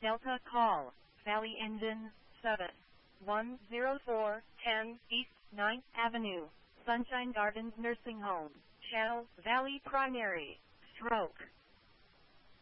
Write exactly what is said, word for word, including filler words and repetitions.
Delta call, Valley Engine, seven one zero four ten East ninth Avenue, Sunshine Gardens Nursing Home, Channel, Valley Primary, Stroke.